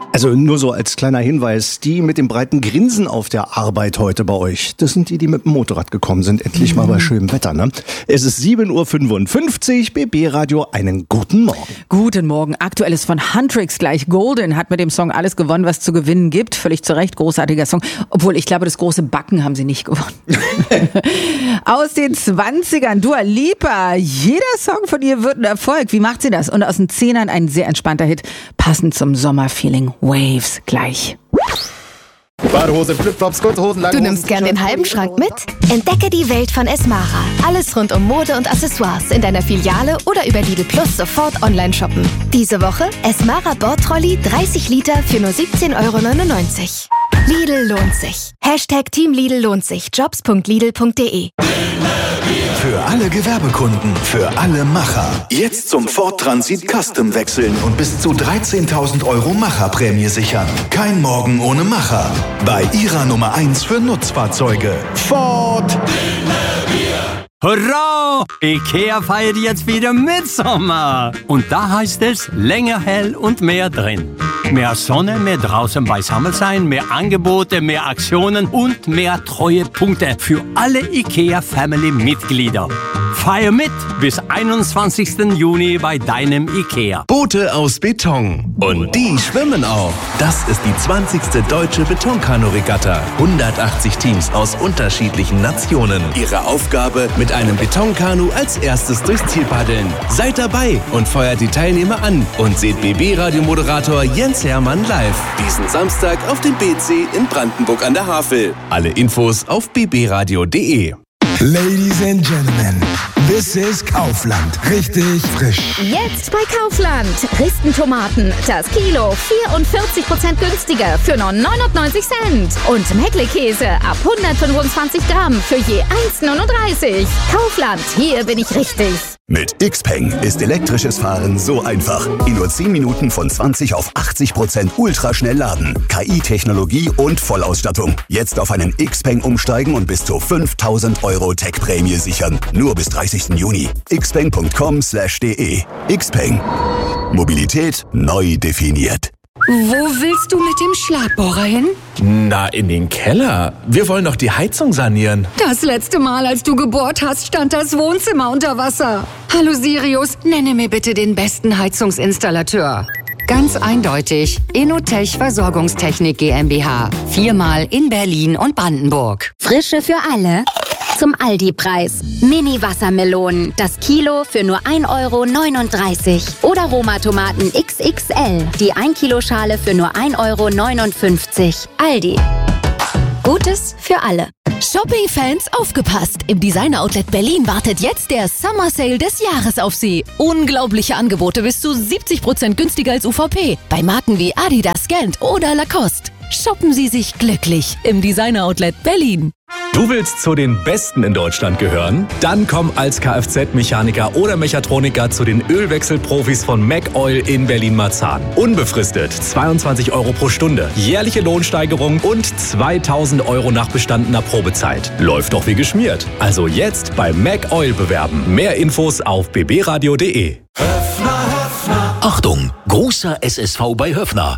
Also nur so als kleiner Hinweis, die mit dem breiten Grinsen auf der Arbeit heute bei euch, das sind die mit dem Motorrad gekommen sind, endlich mal bei schönem Wetter, ne? Es ist 7.55 Uhr, BB Radio, einen guten Morgen. Guten Morgen, Aktuelles von Huntrix gleich. Golden hat mit dem Song alles gewonnen, was zu gewinnen gibt, völlig zu Recht, großartiger Song, obwohl ich glaube, das große Backen haben sie nicht gewonnen. Aus den 20ern, Dua Lipa, jeder Song von ihr wird ein Erfolg, wie macht sie das? Und aus den 10ern ein sehr entspannter Hit, passend zum Sommerfeeling. Waves gleich. Badehose, Flipflops, kurze Hosen, lange Du Hosen. nimmst gern den halben Schrank mit? Entdecke die Welt von Esmara. Alles rund um Mode und Accessoires in deiner Filiale oder über Lidl Plus sofort online shoppen. Diese Woche Esmara Bordtrolley 30 Liter für nur 17,99 €. Lidl lohnt sich. Hashtag Team Lidl lohnt sich. Jobs.lidl.de. Für alle Gewerbekunden, für alle Macher. Jetzt zum Ford Transit Custom wechseln und bis zu 13.000 € Macherprämie sichern. Kein Morgen ohne Macher. Bei ihrer Nummer 1 für Nutzfahrzeuge. Ford. Hurra! Ikea feiert jetzt wieder Mitsommer. Und da heißt es länger hell und mehr drin. Mehr Sonne, mehr draußen beisammen sein, mehr Angebote, mehr Aktionen und mehr Treuepunkte für alle IKEA-Family-Mitglieder. Feier mit bis 21. Juni bei deinem IKEA. Boote aus Beton. Und die schwimmen auch. Das ist die 20. Deutsche Betonkanu-Regatta. 180 Teams aus unterschiedlichen Nationen. Ihre Aufgabe, mit einem Betonkanu als erstes durchs Ziel paddeln. Seid dabei und feuert die Teilnehmer an und seht BB-Radio-Moderator Jens Hermann live. Diesen Samstag auf dem BC in Brandenburg an der Havel. Alle Infos auf bbradio.de. Ladies and Gentlemen, this is Kaufland. Richtig frisch. Jetzt bei Kaufland. Riesten-Tomaten, das Kilo 44% günstiger für nur 99 Cent. Und Meckle-Käse ab 125 Gramm für je 1,39. Kaufland, hier bin ich richtig. Mit Xpeng ist elektrisches Fahren so einfach. In nur 10 Minuten von 20 auf 80% ultraschnell laden. KI-Technologie und Vollausstattung. Jetzt auf einen Xpeng umsteigen und bis zu 5.000 € Tech-Prämie sichern. Nur bis 30. Juni. xpeng.com/de. Xpeng. Mobilität neu definiert. Wo willst du mit dem Schlagbohrer hin? Na, in den Keller. Wir wollen doch die Heizung sanieren. Das letzte Mal, als du gebohrt hast, stand das Wohnzimmer unter Wasser. Hallo Sirius, nenne mir bitte den besten Heizungsinstallateur. Ganz eindeutig. Inotech Versorgungstechnik GmbH. 4-mal in Berlin und Brandenburg. Frische für alle. Zum Aldi-Preis. Mini-Wassermelonen. Das Kilo für nur 1,39 € Oder Roma-Tomaten XXL. Die 1-Kilo-Schale für nur 1,59 €. Aldi. Gutes für alle. Shopping-Fans, aufgepasst! Im Designer-Outlet Berlin wartet jetzt der Summer Sale des Jahres auf Sie. Unglaubliche Angebote bis zu 70% günstiger als UVP. Bei Marken wie Adidas, Gant oder Lacoste. Shoppen Sie sich glücklich im Designer-Outlet Berlin. Du willst zu den Besten in Deutschland gehören? Dann komm als Kfz-Mechaniker oder Mechatroniker zu den Ölwechselprofis von McOil in Berlin-Marzahn. Unbefristet 22 € pro Stunde, jährliche Lohnsteigerung und 2.000 € nach bestandener Probezeit. Läuft doch wie geschmiert. Also jetzt bei McOil bewerben. Mehr Infos auf bbradio.de. Achtung, großer SSV bei Höffner.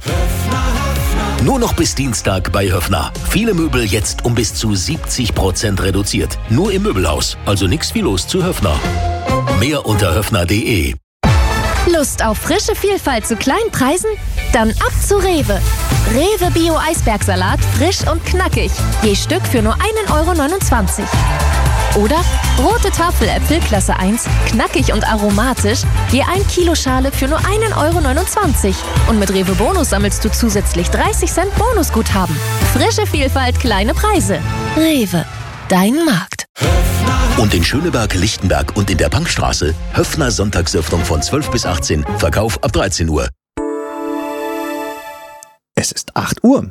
Nur noch bis Dienstag bei Höffner. Viele Möbel jetzt um bis zu 70% reduziert. Nur im Möbelhaus. Also nix wie los zu Höffner. Mehr unter höffner.de. Lust auf frische Vielfalt zu kleinen Preisen? Dann ab zu Rewe. Rewe Bio Eisbergsalat, frisch und knackig. Je Stück für nur 1,29 €. Oder rote Tafeläpfel Klasse 1, knackig und aromatisch, je 1 Kilo Schale für nur 1,29 €. Und mit Rewe Bonus sammelst du zusätzlich 30 Cent Bonusguthaben. Frische Vielfalt, kleine Preise. Rewe, dein Markt. Und in Schöneberg, Lichtenberg und in der Bankstraße Höffner Sonntagsöffnung von 12 bis 18, Verkauf ab 13 Uhr. Es ist 8 Uhr.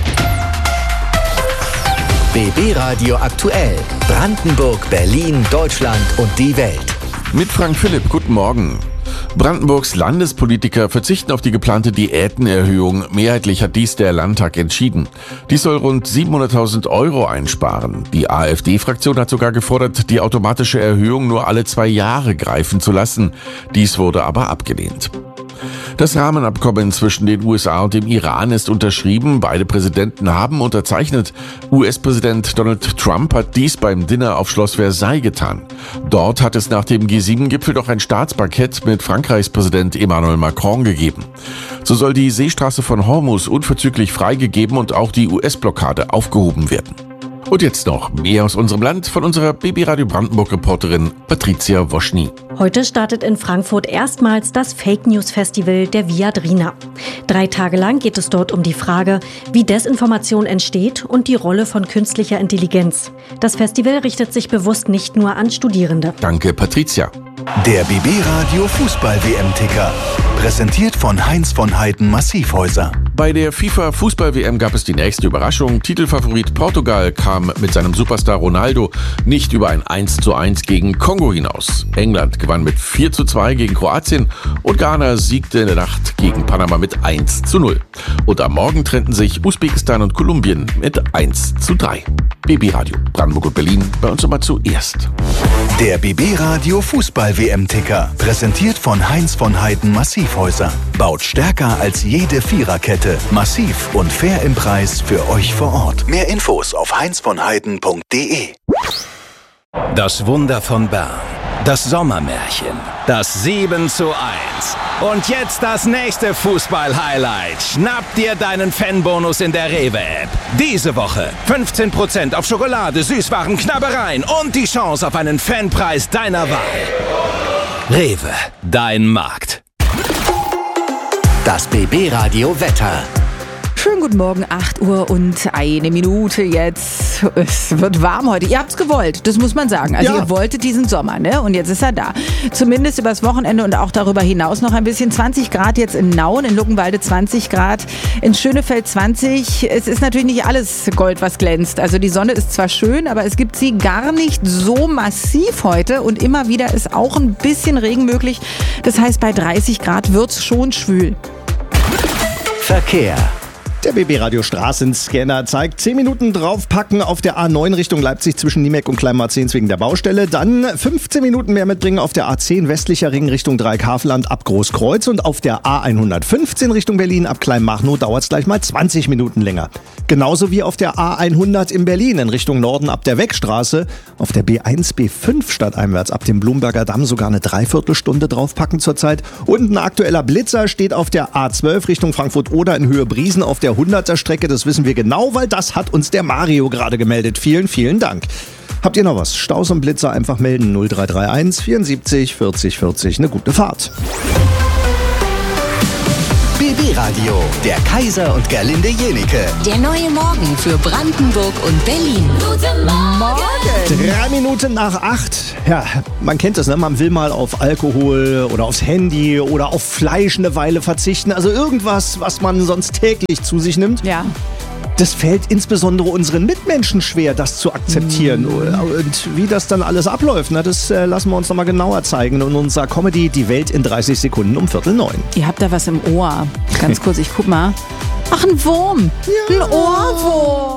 BB Radio aktuell. Brandenburg, Berlin, Deutschland und die Welt. Mit Frank Philipp, guten Morgen. Brandenburgs Landespolitiker verzichten auf die geplante Diätenerhöhung. Mehrheitlich hat dies der Landtag entschieden. Dies soll rund 700.000 € einsparen. Die AfD-Fraktion hat sogar gefordert, die automatische Erhöhung nur alle 2 Jahre greifen zu lassen. Dies wurde aber abgelehnt. Das Rahmenabkommen zwischen den USA und dem Iran ist unterschrieben. Beide Präsidenten haben unterzeichnet. US-Präsident Donald Trump hat dies beim Dinner auf Schloss Versailles getan. Dort hat es nach dem G7-Gipfel doch ein Staatsbankett mit Frankreichs Präsident Emmanuel Macron gegeben. So soll die Seestraße von Hormuz unverzüglich freigegeben und auch die US-Blockade aufgehoben werden. Und jetzt noch mehr aus unserem Land von unserer BB Radio Brandenburg-Reporterin Patricia Woschny. Heute startet in Frankfurt erstmals das Fake News Festival der Viadrina. 3 Tage lang geht es dort um die Frage, wie Desinformation entsteht und die Rolle von künstlicher Intelligenz. Das Festival richtet sich bewusst nicht nur an Studierende. Danke, Patricia. Der BB Radio Fußball-WM-Ticker. Präsentiert von Heinz von Heiden Massivhäuser. Bei der FIFA-Fußball-WM gab es die nächste Überraschung. Titelfavorit Portugal kam mit seinem Superstar Ronaldo nicht über ein 1:1 gegen Kongo hinaus. England gewann mit 4:2 gegen Kroatien und Ghana siegte in der Nacht gegen Panama mit 1:0. Und am Morgen trennten sich Usbekistan und Kolumbien mit 1:3. BB Radio Brandenburg und Berlin bei uns immer zuerst. Der BB Radio Fußball-WM-Ticker. Präsentiert von Heinz von Heiden Massivhäuser. Baut stärker als jede Viererkette. Massiv und fair im Preis für euch vor Ort. Mehr Infos auf heinzvonheiden.de. Das Wunder von Bern. Das Sommermärchen. Das 7:1. Und jetzt das nächste Fußball-Highlight. Schnapp dir deinen Fanbonus in der Rewe-App. Diese Woche 15% auf Schokolade, Süßwaren, Knabbereien und die Chance auf einen Fanpreis deiner Wahl. Rewe, dein Markt. Das BB Radio Wetter. Schönen guten Morgen, 8 Uhr und 1 Minute jetzt. Es wird warm heute. Ihr habt's gewollt, das muss man sagen. Also ihr wolltet diesen Sommer, ne? Und jetzt ist er da. Zumindest übers Wochenende und auch darüber hinaus noch ein bisschen. 20 Grad jetzt in Nauen, in Luckenwalde 20 Grad, in Schönefeld 20. Es ist natürlich nicht alles Gold, was glänzt. Also die Sonne ist zwar schön, aber es gibt sie gar nicht so massiv heute. Und immer wieder ist auch ein bisschen Regen möglich. Das heißt, bei 30 Grad wird's schon schwül. Verkehr. Der BB Radio Straßenscanner zeigt 10 Minuten draufpacken auf der A9 Richtung Leipzig zwischen Niemeck und Kleinmarzens wegen der Baustelle. Dann 15 Minuten mehr mitbringen auf der A10 westlicher Ring Richtung Dreieckhavelland ab Großkreuz. Und auf der A115 Richtung Berlin ab Kleinmachnow dauert es gleich mal 20 Minuten länger. Genauso wie auf der A100 in Berlin in Richtung Norden ab der Weckstraße. Auf der B1, B5 stadteinwärts ab dem Blumberger Damm sogar eine Dreiviertelstunde draufpacken zurzeit. Und ein aktueller Blitzer steht auf der A12 Richtung Frankfurt-Oder in Höhe Briesen auf der 100er Strecke. Das wissen wir genau, weil das hat uns der Mario gerade gemeldet. Vielen, vielen Dank. Habt ihr noch was? Staus und Blitzer einfach melden. 0331 74 40 40. Eine gute Fahrt. BB Radio, der Kaiser und Gerlinde Jenike. Der neue Morgen für Brandenburg und Berlin. Guten Morgen. 3 Minuten nach 8. Ja, man kennt das, ne? Man will mal auf Alkohol oder aufs Handy oder auf Fleisch eine Weile verzichten. Also irgendwas, was man sonst täglich zu sich nimmt. Ja. Das fällt insbesondere unseren Mitmenschen schwer, das zu akzeptieren. Und wie das dann alles abläuft, ne, das lassen wir uns nochmal genauer zeigen in unserer Comedy Die Welt in 30 Sekunden um 8:45. Ihr habt da was im Ohr. Ganz kurz, ich guck mal. Ach, ein Wurm. Ja. Ein Ohrwurm.